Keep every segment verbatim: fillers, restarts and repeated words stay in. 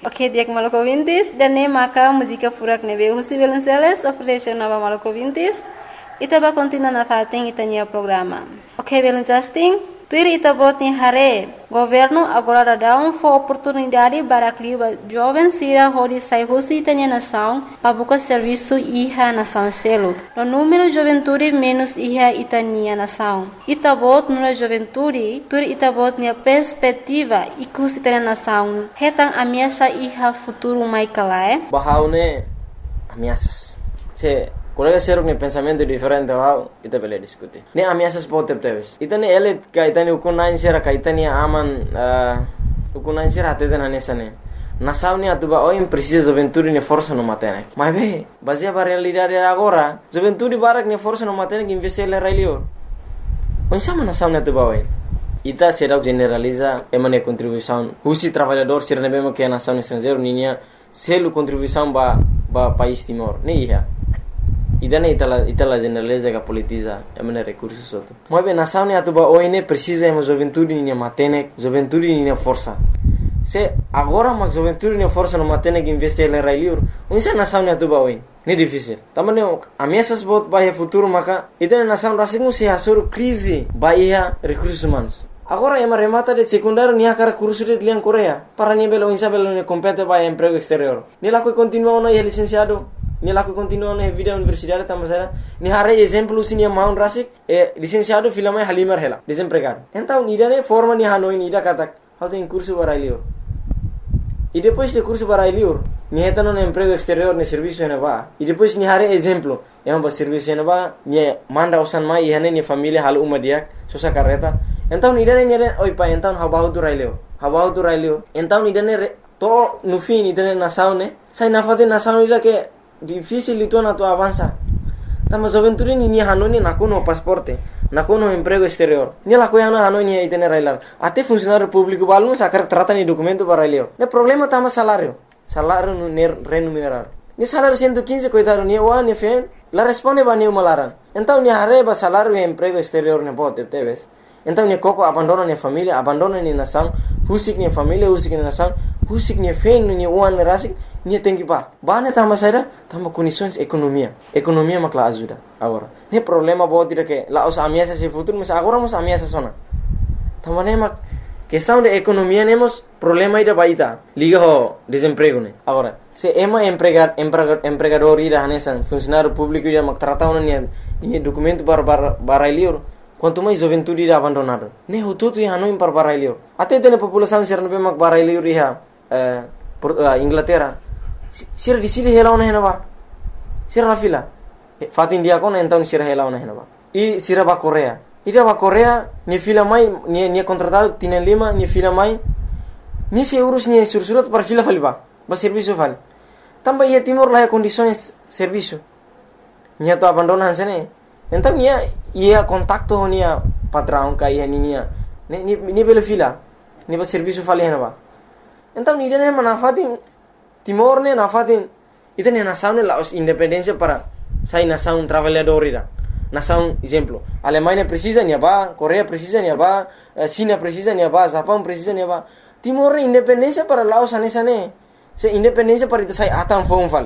Ok, dia que maluco vintis, dan ne maka música furak nebe husi Belenceles, operation nova maluco vintis, itaba continua na fating itania programa. Ok, Belencasting, tuir itabot ni hare, governo agora dá um for oportunidade para clima jovem sira hori sai husi itania nação, pabuka serviço iha nação selo. No número juventude menos iha itania nação. Itabot no juventude, tuir itabot ni perspectiva ikus itania nação. Hetang ameaça iha futuro mai kalae. Bahaune ameaças. Se colega seruk ni pensamento diferente wow, ita bele diskuti. Ni ameaças pode teves. Ita ni ele kaitani ukunain sera kaitani aman uh, ukunain sera atete na nesane. Nação ni atuba oi precisa juventude ni força no matene. Mas be, baseia para realidade agora, juventude barak ni força no matene que investir le railio. Onsama nação ni atuba oi. Ita será generaliza emane contribuição. Husi trabalhador ser nebemo que a nação estrangeiro ninya selo contribuição ba ba país Timor. Ni ia. Idana itala itala generaliza que politiza emane recursos soto. Mas bem nação ni atuba oi ne precisa ema juventude ni matene, juventude ni força. Se agora mas juventude ni força no matene que investir le railio. Unsa nação ni atuba oi. Ni difícil. Tamane ameaças bot bahia futuro maka idana nação rasingu se hasur crise bahia recursos humanos. Agora ema remata de secundário ni akara curso de lian Coreia para ni belo insa belo ni compete bahia emprego exterior. Ni la que continua no é licenciado, ni la que continua no vida universidade tamasera, ni hare exemplo sini maun rasik e licenciado filama halimar hela, desempregado. Então ni dane forma ni hanoi ni da katak, how tem curso barailior. E depois de curso barailior, ni heta no emprego exterior ni serviço na ba. E depois ni hare exemplo, ema ba serviço na ba, ni manda usan mai hane ni família halu umadiak, sosa carreta. Então ni dane ni dane oi pa então habahu tu railio, habahu tu railio. Então ni dane to no fim ni dane nação ne, sai na fate nação ila que difícil itu na tu avança. Tama juventude ni ni hanoni na kono pasporte, na kono emprego exterior. Ni la coiana hanoni ai tene railar. Até funcionário público balno sacar trata ni documento para railio. Ne problema tama salário. Salário no remunerado. Ni salário cento e quinze coitado ni wa ni fen, la responde ba ni malaran. Então ni areba salário e emprego exterior ne bote teves. Então ni coco abandona ni família, abandona ni nação, husik ni família, husik ni nação, husik ni fen ni uan rasik, ni tem que pa. Bane tama saída, tama condições economia. Economia makla ajuda agora. Ne problema bo tira que la os ameaças se futuro, mas agora mos ameaças sona. Tama ne mak questão de economia nemos problema ida baita. Liga ho desemprego ne. Agora, se ema empregar empregador empregador ida hanesan funcionário público ida mak trata ni ni documento para para para quanto mais juventude ida abandonado. Ne ho tudo ia no para para até tem população ser no mak para ria eh Inglaterra. Sira di sili hela ona henaba. Sira la fila. Fat India kon então sira hela ona henaba. E sira ba Coreia. Ida ba Coreia ni fila mai ni ni contratado tienen lima ni fila mai. Ni se euros ni sursurat para fila faliba. Ba serviço fal. Tamba ia Timor la condições serviço. Nia to abandonan sene. Então nia ia contacto nia patrão ka ia nia. Ni ni bela fila. Ni ba serviço fali henaba. Então ni dene manafatin Timor ne nafatin ita ne nação ne la independência para sai nação trabalhador ira. Nação exemplo, Alemanha precisa ni ba, Coreia precisa ni ba, China precisa ni ba, Japão precisa ni ba. Timor ne independência para Laos anesa ne. Se independência para ita sai atan fon fale.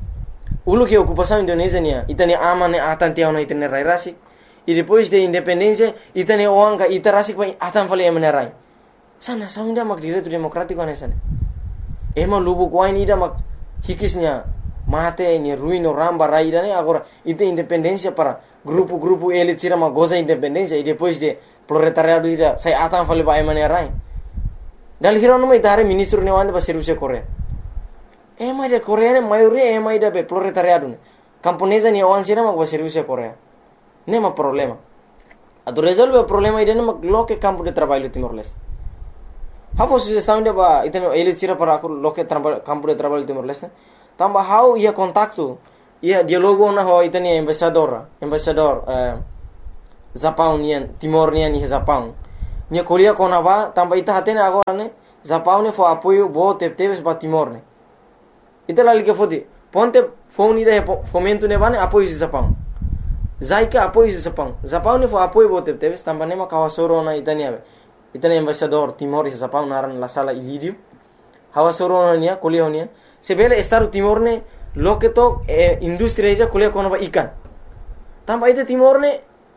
Ulu que ocupação Indonésia ne, ita ne ama ne atan tiao na ita ne rai rasik. E depois de independência ita ne oanga ita rasik pa atan fale emane rai. Sa nação dia mak direito democrático anesa ne. Ema lubu kuain ida mak hikisnya mate ni ruino ramba raida ne agora ite independência para grupo-grupo elit sira ma goza independência e depois de proletariado ida sai atan fale ba emane rai. Dal hirono mai dare ministro ne wande ba serviço Coreia. Ema de Coreia ne maioria ema ida be proletariado ne. Camponesa ni wan sira ma ba serviço Coreia. Nema problema. Ado resolve o problema ida ne mak loke campo de trabalho Timor-Leste. How sugestão de ba iteno ele tira para lo que campo de trabalho Timor-Leste. Tamba how ia contacto, ia dialogo na ho itenia embaixador, embaixador eh Japão nian Timor nian ni Japão. Nia Coreia kona ba tamba ita hatene agora ne Japão ne fo apoio bo teves ba Timor ne. Ita la liga fodi. Ponte phone ida fomento ne bane apoio Japão. Zaika apoio Japão. Japão ne fo apoio bo teves tamba ne ma kawasoro na itania. Itania embaixador Timor e Japão naran la sala Ilírio. hawa soro nia kuliah nia sebele Estado Timor ne loke to eh, industria ija kuliah kono ba ikan tamba ite Timor ne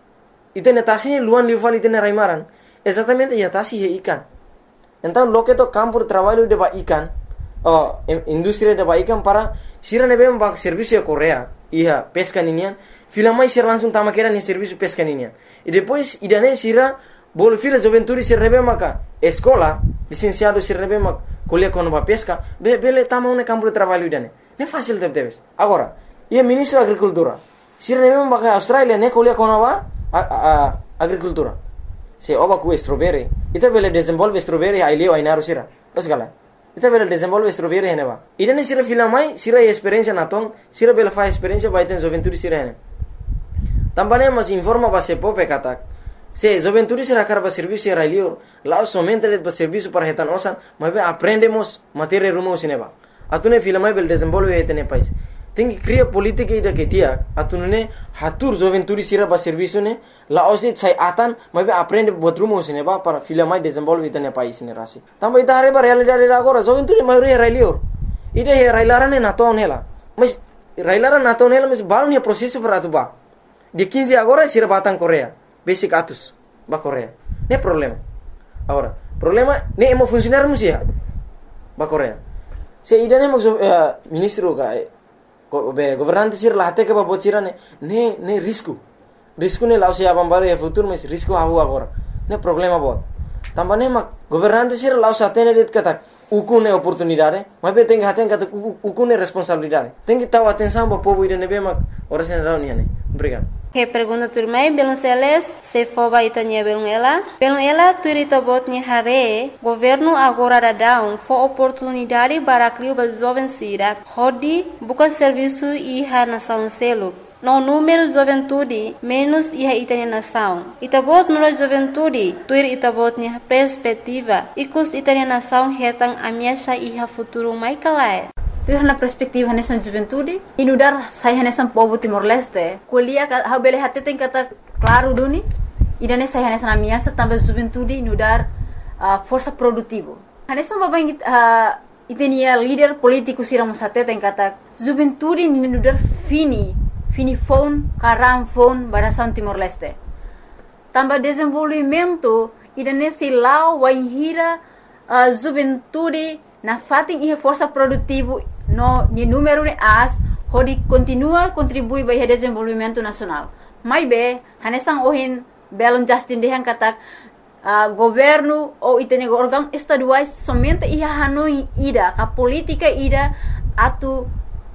ite netasi luan lival ite ne raimaran exatamente ya tasi he ikan então loke to campo de trabalho de ba ikan oh industria de ba ikan para sira ne bem ba serviço Korea iya pesca ninian filamai sira langsung tama kera ni serviço pesca ninian e depois idane sira bolo fila juventude se rebe maka escola licenciado se rebe mak kuliah kono ba pesca be bele tama un campo de trabalho idane ne fácil de teves agora e ministro agricultura se rebe maka Australia ne kuliah kono ba agricultura se oba ku strawberry ita bele desenvolve strawberry ai leo ai naru sira os gala ita bele desenvolve strawberry hene ba idane sira fila mai sira experiência natong sira bele fa experiência ba iten juventude sira hene tambane mas informa ba se pope katak se juventude será carba serviço era lior lá somente le serviço para retan osan mas aprendemos matéria rumo sineba atune filmai bel desenvolve etene país tem que criar política ida que dia atune hatur juventude será ba serviço ne lá osit sai atan mas aprende bot rumo sineba para filmai desenvolve etene país ne rasi tamba ida hare ba realidade agora juventude maioria era lior ida era ilarane na ton hela mas railara na ton hela mas balon é processo para atuba de quinze agora será batan Coreia basic atus ba Korea ne problema agora problema ne emo funcionar musia ba Korea se idane mo uh, ministro ka ko be governante sir lahate ka ba bocira ne ne ne risco risco ne lausia bambare e futuro mas risco havu agora ne problema bot tambane ma governante sir lausa tene det kata ukune oportunidade mas be tem haten kata ukune responsabilidade tem que taw atenção ba povo idane be ma ora sen rauni ne obrigado. Que pergunta turmai belum seles se foba itanya belum ela belum ela turita botnya hare governo agora dadão fo oportunidade para criar ba jovem sira hodi buka serviço iha nação selo no número juventude menos iha itanya nação itabot no juventude tuir itabotnya perspectiva ikus itanya nação hetang amiasha iha futuro mai kalai tu na perspektiva nessa juventude inudar sai nessa povo Timor-Leste kuliah ha bele hatte tem kata claro duni idane sai nessa amiasa também juventude inudar uh, força produtivo nessa baba uh, itenia líder político siram hatte tem kata juventude inudar fini fini phone karam phone barasan Timor-Leste também desenvolvimento idane silau waihira uh, juventude na fating ia força produtivo no ni número de as hodi continua contribui para o desenvolvimento nacional mai be hanesang ohin belon justin dehan katak uh, governo ou itene órgão estaduais somente ia hanoi ida ka política ida atu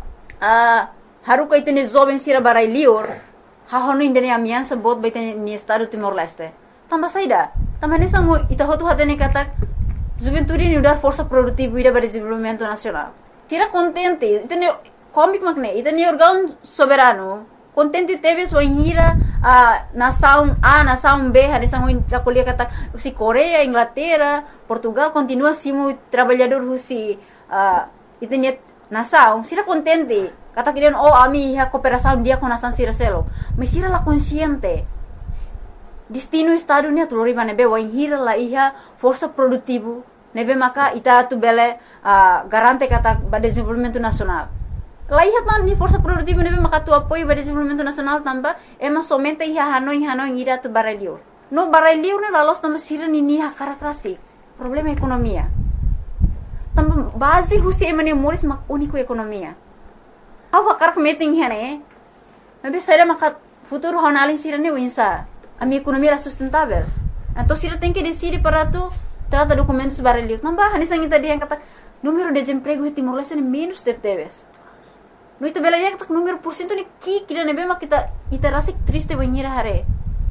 uh, haruka itene jovem sira barai lior ha hanoi indene amiansa bot baitene ni estado Timor-Leste tamba saida tamba hanesang mo ita hotu hatene katak juventude ni udar força produtiva ida para desenvolvimento nacional tira contente itene comic makne itene órgão soberano contente teve sua hira a nação A nação B hanesang ho kuliah kata si Korea Inglaterra Portugal continua simu trabalhador husi uh, itene nação sira contente kata kirian oh ami ha cooperação dia com nação sira selo mas sira la consciente destino estado ni atulori bane be wa hira la iha força produtivo nebe maka ita tu bele uh, garante kata ba desenvolvimento nacional la iha tan ni força produtivo nebe maka tu apoio ba desenvolvimento nacional tamba ema somente iha hanoi hanoi ira tu baralio no baralio ne la los tamba sira ni ni ha karakrasi problema ekonomia tamba base husi emane moris mak unico ekonomia awa karak meeting hene nebe saira maka futuro honalin sira ni winsa a minha economia era sustentável. Então, se ela tem que decidir para tu trata documentos baralhos, não vai, nessa ainda dia kata número de desemprego em Timor-Leste é menos de teves. No itu bela dia kata número por cento ni ki kira nebe mak kita ita rasik triste banhira hare.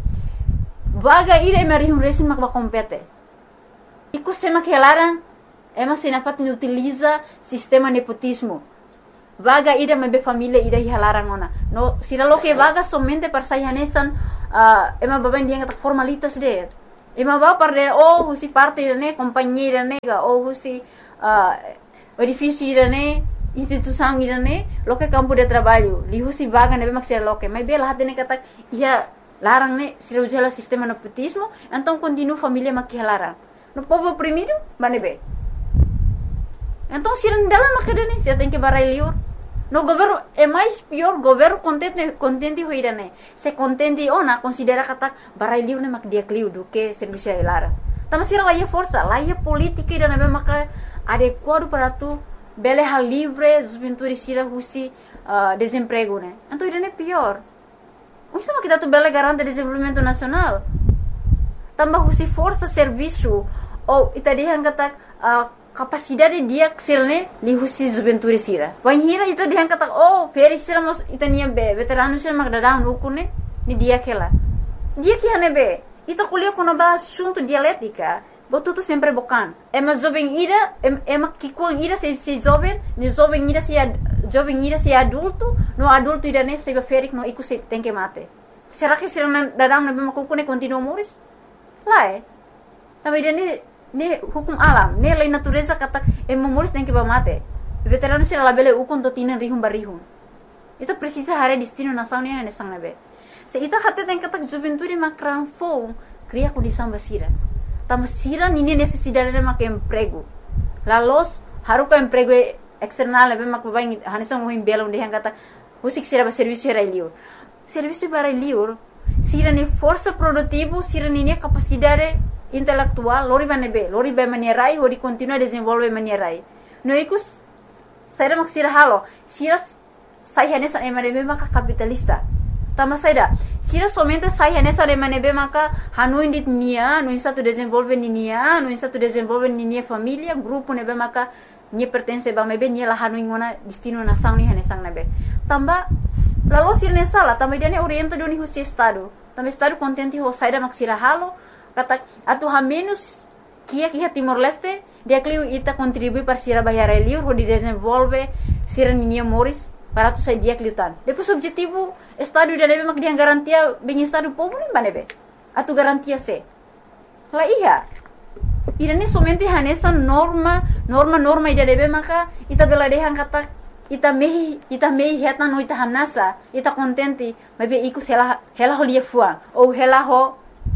Vaga ira mari um resin mak ba compete. Iku sema que laran ema sinafat ni utiliza sistema nepotismo. Vaga ida mebe família ida hilaran ona. No sira lo que vaga somente para sayanesan uh, ema baban dia kata formalitas de. Ema ba para oh husi parte ne companhia nega oh husi uh, edifício ne instituição ne lo que campo de trabalho. Li husi vaga nebe mak sira lo que. Mas bela hatene kata ia larang ne sira ujala sistema nepotismo, então continua família mak hilaran. No povo oprimido, manebe. Então, se não dela macadane, você tem que barai liur. No governo é mais pior, governo contente contente hoira né. Se contente ona considera kata barai liur né mak dia kliu do que serviço lara. Tama sira lá força, lá política ida né maka adequado para tu bele hal livre, juventude sira husi uh, desemprego né. Então ida né pior. O sama kita tu bele garante desenvolvimento nacional. Tambah husi força serviço ou ita dia kata uh, capacidade dia ksilne li husi juventude sira. Wan hira ita dia kata oh feri sira mos ita nia be veterano sira mak dadang ukune ni dia kela. Dia que hane be ita kuliah kono ba assunto dialética. Botu tu sempre bokan. Ema jovem ira ema kikuang ira se se jovem, ni jovem ira se jovem ira se adulto, no adulto ira ne se ferik no iku se tem que mate. Será que sira dadang na be makukune continua moris? Lá é. Também ira ne ne hukum alam, ne lei natureza kata emomoris tem que ba mate. Veterano sira labele ukun to tinan rihum barihum. Itu precisa hare destino nação ne ne sang nabe. Se ita kata tem kata juventude makran fo cria condição basira. Tama sira nini necessidade de mak emprego. La los haruka emprego external nabe mak baing hanisang mo belo de hang kata husik sira ba serviço era liur. Serviço para liur sira ni força produtivo, sira ni capacidade intelectual, lori banebe, lori ba manierai, ori continua desenvolve manierai. No ikus saira mak sira halo, sira sai hanesa emanebe maka capitalista. Tama saida, sira somente sai hanesa emanebe maka hanu indit nia, no insa tu desenvolve ni nia, no insa tu desenvolve ni nia família, grupo nebe maka ni pertence ba mebe ni la hanu ingona destino nação ni hanesang nebe. Tamba lalu sira ne sala, tamba dia ne orienta do ni husi estado. Tamba estado contente ho saida mak sira halo. Kata atu ha menos kia kia Timor Leste dia kliu ita contribui para sira bayar liur ho di desenvolve sira ninia moris para tu sai dia kliu tan. Depois objetivo estado dia nebe mak dia garantia bem estado povo nem banebe. Atu garantia se. La iya. Ira ni somente hanesa norma norma norma ida nebe maka ita bela dehan kata ita mehi ita mehi heta no ita hanasa ita contente mebe ikus hela hela ho lia fuang ou hela ho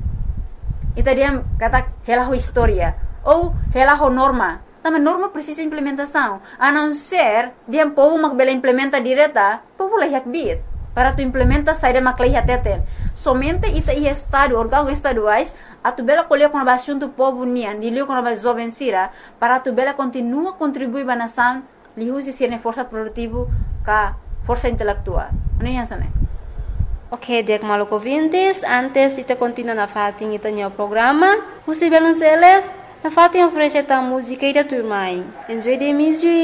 ita dia kata hela ho história ou hela ho norma. Também norma precisa implementação. A não ser dia povo mak bela implementa direta, povo lah yak bit. Para tu implementa saída mak lah teten. Somente ita i estado órgão estaduais a tu bela colher com a assunto povo nian, dilio com a jovem sira, para tu bela continua contribuir ba nação, li usi sirne força produtivo ka força intelectual. Não é assim, né? Ok, dek maluco ouvintes, antes ita continua na fatin ita nyo programa, husi belon seles, na fatin oferece ta música ida turmai. Enjoy the music.